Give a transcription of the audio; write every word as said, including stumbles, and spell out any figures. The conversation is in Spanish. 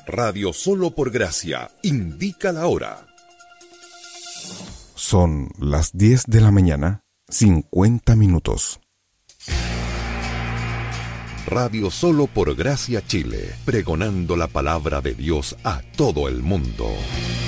Radio Solo por Gracia indica la hora. Son las diez de la mañana, cincuenta minutos. Radio Solo por Gracia Chile, pregonando la palabra de Dios a todo el mundo.